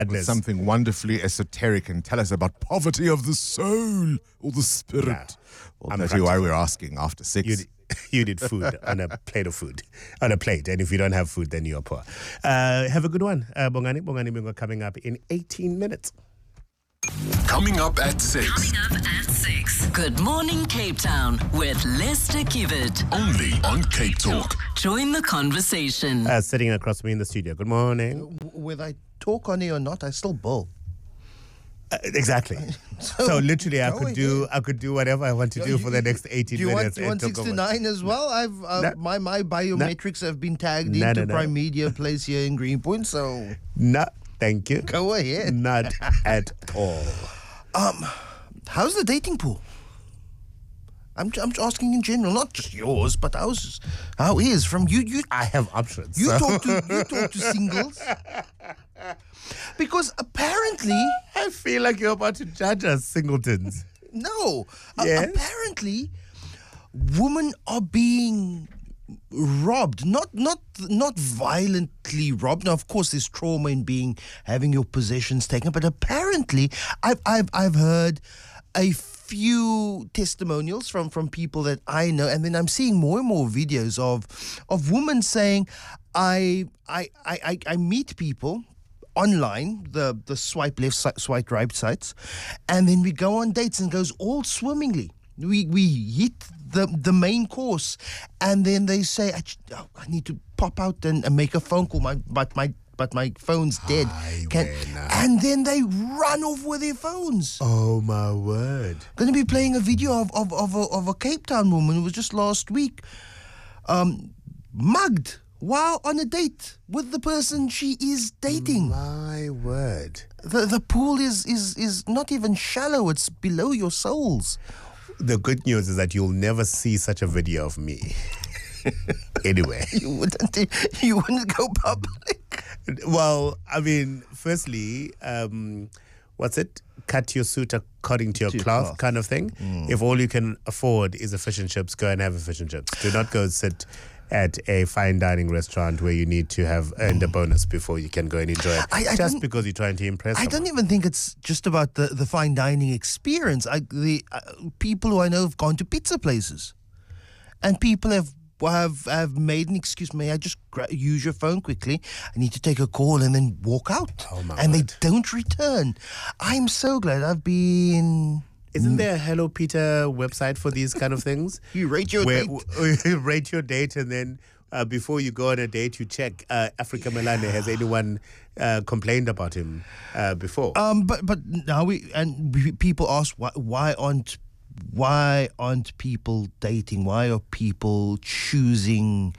with something wonderfully esoteric and tell us about poverty of the soul or the spirit. Yeah. We'll tell you why we're asking after 6. You need food on a plate of food, on a plate. And if you don't have food, then you're poor. Have a good one. Bongani Bingo coming up in 18 minutes. Coming up at 6. Good morning, Cape Town with Lester Kivet. Only on Cape Talk. Join the conversation. Sitting across me in the studio. Good morning. Whether I talk on it or not, I still bull. Exactly. So literally, I could do whatever I want to do for the next 18 minutes. Do you want 69 as well? My biometrics have been tagged into Prime Media Place here in Greenpoint, so no, thank you. Go ahead. Not at all. How's the dating pool? I'm asking in general, not just yours, but how is from you? I have options. You talk to singles. Because apparently... I feel like you're about to judge us, singletons. No. Yes? Apparently, women are being robbed. Not violently robbed. Now, of course, there's trauma in having your possessions taken. But apparently, I've heard a few testimonials from people that I know. And then I'm seeing more and more videos of women saying, I meet people online, the swipe left, swipe right sites, and then we go on dates and it goes all swimmingly. We hit the main course, and then they say, I need to pop out and make a phone call, but my phone's dead. And then they run off with their phones. Oh my word! Going to be playing a video of a Cape Town woman who was just last week mugged while on a date with the person she is dating. My word. The pool is not even shallow, it's below your soles. The good news is that you'll never see such a video of me. Anyway. You wouldn't go public. Well, I mean, firstly, what's it? Cut your suit according to your cloth kind of thing. If all you can afford is a fish and chips, go and have a fish and chips. Do not go sit at a fine dining restaurant where you need to have earned a bonus before you can go and enjoy it. Because you're trying to impress someone. I don't even think it's just about the fine dining experience. The people who I know have gone to pizza places, and people have made an excuse. May I just use your phone quickly? I need to take a call, and then walk out. And they don't return. I'm so glad I've been... Isn't there a Hello Peter website for these kind of things? You rate your date. Rate your date, and then before you go on a date, you check Africa Melane. Has anyone complained about him before? But now people ask why aren't people dating? Why are people choosing?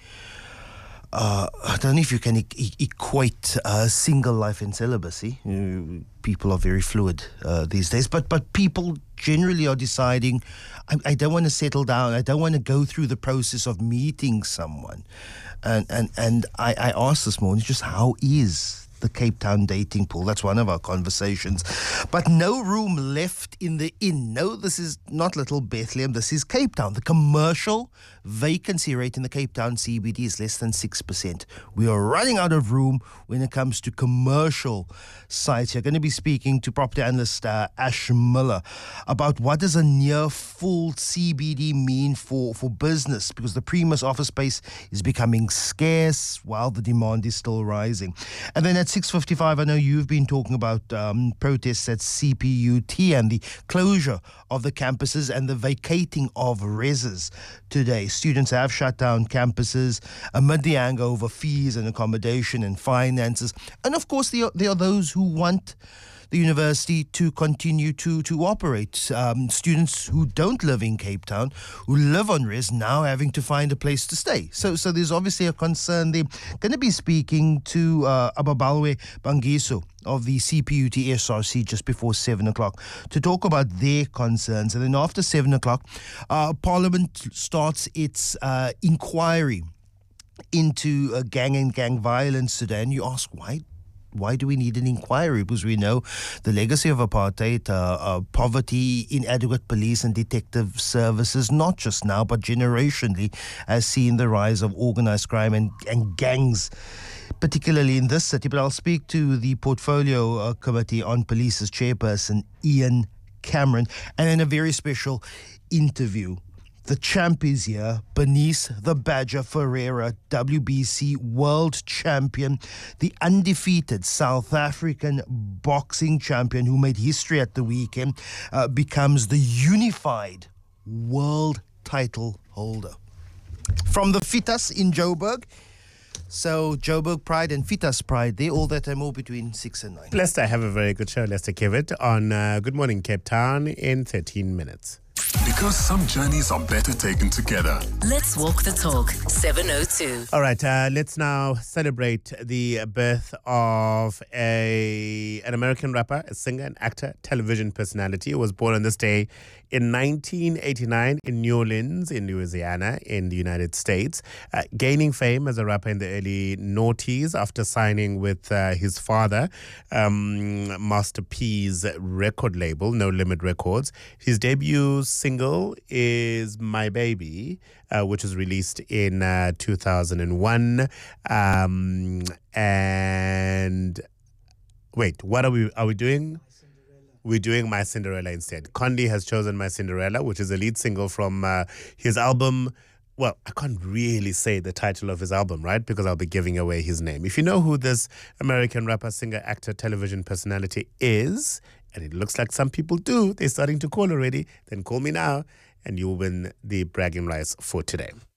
I don't know if you can equate single life and celibacy. People are very fluid these days, but people generally are deciding, I don't want to settle down. I don't want to go through the process of meeting someone. And I asked this morning, just how is the Cape Town dating pool? That's one of our conversations. But no room left in the inn. No, this is not Little Bethlehem. This is Cape Town. The commercial vacancy rate in the Cape Town CBD is less than 6%. We are running out of room when it comes to commercial sites. You're going to be speaking to property analyst Ash Miller about what does a near full CBD mean for business, because the Primus office space is becoming scarce while the demand is still rising. And then at 6:55, I know you've been talking about protests at CPUT and the closure of the campuses and the vacating of reses today. Students have shut down campuses amid the anger over fees and accommodation and finances. And of course, there are those who want the university to continue to operate. Students who don't live in Cape Town, who live on res, now having to find a place to stay. So there's obviously a concern there. Going to be speaking to Ababalwe Bangiso of the CPUT SRC just before 7 o'clock to talk about their concerns. And then after 7 o'clock, Parliament starts its inquiry into gang violence today. And you ask, why do we need an inquiry? Because we know the legacy of apartheid, poverty, inadequate police and detective services, not just now, but generationally, has seen the rise of organized crime and gangs particularly in this city, but I'll speak to the Portfolio Committee on Police's chairperson, Ian Cameron, and in a very special interview. The champ is here, Bernice the Badger Ferreira, WBC world champion, the undefeated South African boxing champion who made history at the weekend, becomes the unified world title holder. From the Fitas in Joburg. So Joburg Pride and Fitas Pride, they're all that and more between 6 and 9. Lester, have a very good show. Lester Kivitt on Good Morning Cape Town in 13 minutes. Because some journeys are better taken together. Let's walk the talk. 7:02. All right, let's now celebrate the birth of an American rapper, a singer, an actor, television personality who was born on this day in 1989 in New Orleans, in Louisiana, in the United States, gaining fame as a rapper in the early noughties after signing with his father, Master P's record label, No Limit Records. His debut single is My Baby, which was released in 2001. And wait, what are we doing? We're doing My Cinderella instead. Condi has chosen My Cinderella, which is a lead single from his album. Well, I can't really say the title of his album, right? Because I'll be giving away his name. If you know who this American rapper, singer, actor, television personality is, and it looks like some people do, they're starting to call already, then call me now and you'll win the bragging rights for today.